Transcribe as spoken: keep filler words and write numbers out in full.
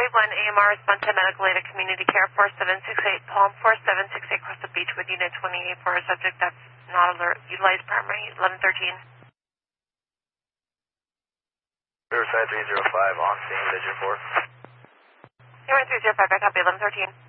one A M R, respond to medical aid at community care four seven six eight, Palm four seven six eight, across the beach with unit twenty-eight for a subject that's not alert. Utilize primary eleven thirteen. Riverside three zero five, on scene, digit four. Zero three zero five, I copy eleven thirteen.